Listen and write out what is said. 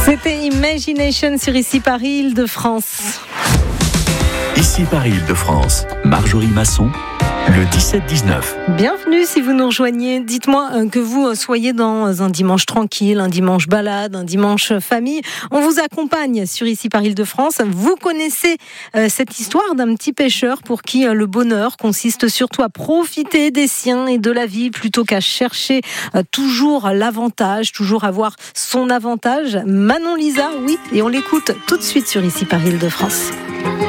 C'était Imagination sur Ici Paris Île-de-France. Ici Paris Île-de-France, Marjorie Masson, le 17-19. Bienvenue si vous nous rejoignez. Dites-moi que vous soyez dans un dimanche tranquille, un dimanche balade, un dimanche famille. On vous accompagne sur Ici Paris Île-de-France. Vous connaissez cette histoire d'un petit pêcheur pour qui le bonheur consiste surtout à profiter des siens et de la vie plutôt qu'à chercher toujours l'avantage, toujours avoir son avantage. Manon Lisa, oui, et on l'écoute tout de suite sur Ici Paris Île-de-France.